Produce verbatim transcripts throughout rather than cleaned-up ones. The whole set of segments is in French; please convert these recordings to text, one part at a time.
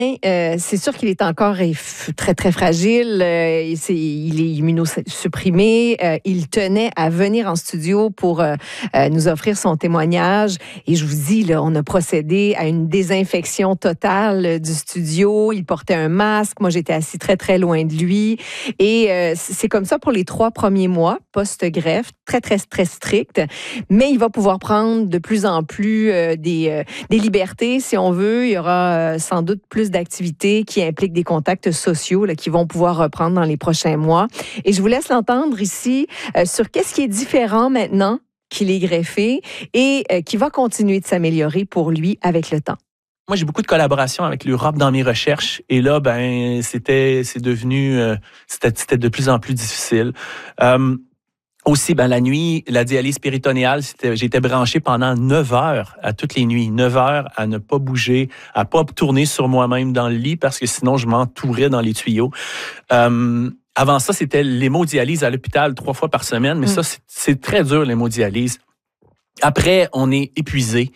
Euh, c'est sûr qu'il est encore très, très fragile. Euh, c'est, il est immunosupprimé. Euh, il tenait à venir en studio pour euh, euh, nous offrir son témoignage. Et je vous dis, là, on a procédé à une désinfection totale du studio. Il portait un masque. Moi, j'étais assis très, très loin de lui. Et euh, c'est comme ça pour les trois premiers mois post-greffe. Très, très, très strict. Mais il va pouvoir prendre de plus en plus euh, des, euh, des libertés, si on veut. Il y aura euh, sans doute plus d'activités qui impliquent des contacts sociaux là, qui vont pouvoir reprendre dans les prochains mois. Et je vous laisse l'entendre ici euh, sur qu'est-ce qui est différent maintenant qu'il est greffé et euh, qui va continuer de s'améliorer pour lui avec le temps. Moi, j'ai beaucoup de collaborations avec l'Europe dans mes recherches. Et là, ben, c'était, c'est devenu, euh, c'était, c'était de plus en plus difficile. Euh, Aussi, ben, la nuit, la dialyse péritonéale, c'était, j'étais branché pendant neuf heures à toutes les nuits. neuf heures à ne pas bouger, à pas tourner sur moi-même dans le lit parce que sinon, je m'entourais dans les tuyaux. Euh, avant ça, c'était l'hémodialyse à l'hôpital trois fois par semaine. Mais mmh. ça, c'est, c'est très dur, l'hémodialyse. Après, on est épuisé.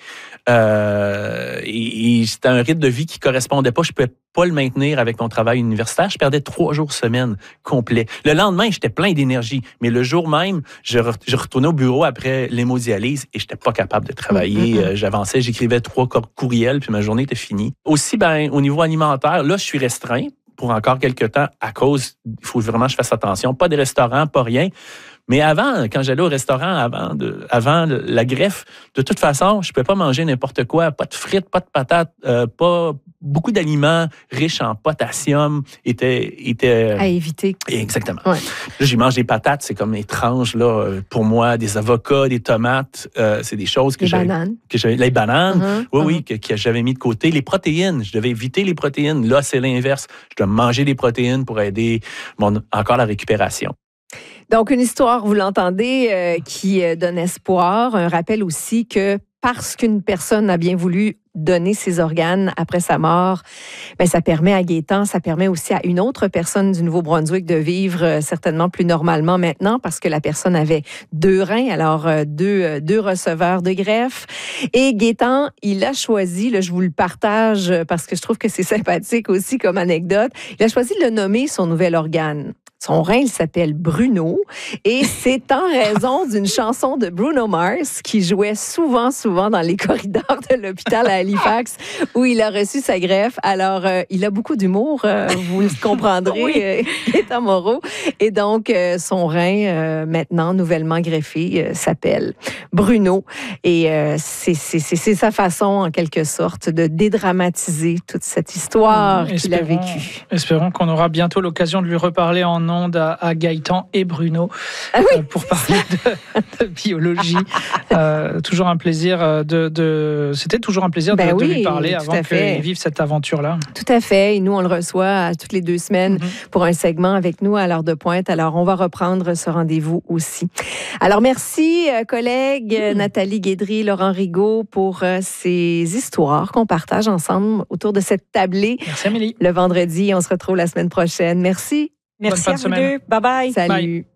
Euh, et, et c'était un rythme de vie qui correspondait pas. Je pouvais pas le maintenir avec mon travail universitaire. Je perdais trois jours semaine complet. Le lendemain, j'étais plein d'énergie. Mais le jour même, je, re, je retournais au bureau après l'hémodialyse et j'étais pas capable de travailler. Mm-hmm. Euh, j'avançais, j'écrivais trois courriels puis ma journée était finie. Aussi, ben, au niveau alimentaire, là, je suis restreint pour encore quelques temps à cause, il faut vraiment que je fasse attention. Pas de restaurant, pas rien. Mais avant, quand j'allais au restaurant, avant, de, avant la greffe, de toute façon, je ne pouvais pas manger n'importe quoi. Pas de frites, pas de patates, euh, pas beaucoup d'aliments riches en potassium étaient... étaient à éviter. Exactement. Ouais. Là, j'y mange des patates, c'est comme étrange là, pour moi. Des avocats, des tomates, euh, c'est des choses que les j'avais... bananes. Que j'avais, les bananes, uh-huh, oui, uh-huh. oui, que, que j'avais mis de côté. Les protéines, je devais éviter les protéines. Là, c'est l'inverse. Je dois manger des protéines pour aider mon, encore la récupération. Donc, une histoire, vous l'entendez, euh, qui donne espoir. Un rappel aussi que parce qu'une personne a bien voulu donner ses organes après sa mort, bien, ça permet à Gaétan, ça permet aussi à une autre personne du Nouveau-Brunswick de vivre euh, certainement plus normalement maintenant parce que la personne avait deux reins, alors euh, deux, euh, deux receveurs de greffe. Et Gaétan, il a choisi, là, je vous le partage parce que je trouve que c'est sympathique aussi comme anecdote, il a choisi de le nommer son nouvel organe. Son rein, il s'appelle Bruno et c'est en raison d'une chanson de Bruno Mars qui jouait souvent, souvent dans les corridors de l'hôpital à Halifax où il a reçu sa greffe. Alors, euh, il a beaucoup d'humour, euh, vous le comprendrez, oui. euh, Gaétan Moreau. Et donc, euh, son rein, euh, maintenant nouvellement greffé, euh, s'appelle Bruno. Et euh, c'est, c'est, c'est, c'est sa façon, en quelque sorte, de dédramatiser toute cette histoire mmh, qu'il a vécue. Espérons qu'on aura bientôt l'occasion de lui reparler en ondes à, à Gaétan et Bruno ah oui, euh, pour parler de, de biologie. euh, toujours un plaisir de, de c'était toujours un plaisir ben de, oui, de lui parler avant qu'il vive cette aventure-là. Tout à fait. Et nous, on le reçoit toutes les deux semaines mm-hmm. pour un segment avec nous à l'heure de pointe. Alors, on va reprendre ce rendez-vous aussi. Alors, merci, collègues mm-hmm. Nathalie Guédry, Laurent Rigaud, pour euh, ces histoires qu'on partage ensemble autour de cette tablée. Merci, Amélie. Le vendredi, on se retrouve la semaine prochaine. Merci. Merci à vous deux. Bye bye. Salut. Bye.